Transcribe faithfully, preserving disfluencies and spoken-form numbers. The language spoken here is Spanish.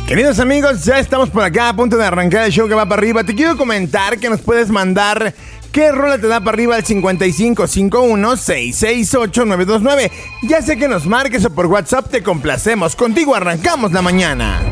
Queridos amigos, ya estamos por acá a punto de arrancar el show que va para arriba. Te quiero comentar que nos puedes mandar qué rola te da para arriba al cincuenta y cinco cincuenta y uno, seiscientos sesenta y ocho, novecientos veintinueve. Ya sé que nos marques o por WhatsApp, te complacemos. Contigo arrancamos la mañana.